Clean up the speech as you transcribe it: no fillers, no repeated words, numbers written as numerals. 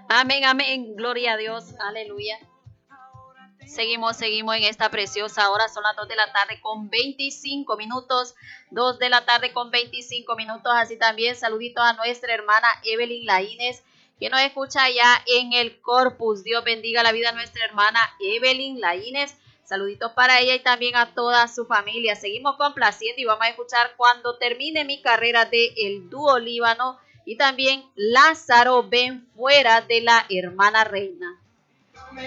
Amén, amén. Gloria a Dios. Aleluya. Seguimos en esta preciosa hora. Son las 2 de la tarde con 25 minutos. 2 de la tarde con 25 minutos. Así también saluditos a nuestra hermana Evelyn Laínez, que nos escucha allá en el Corpus. Dios bendiga la vida de nuestra hermana Evelyn Laínez. Saluditos para ella y también a toda su familia. Seguimos complaciendo y vamos a escuchar Cuando termine mi carrera de El Dúo Líbano y también Lázaro ven fuera de la hermana Reina.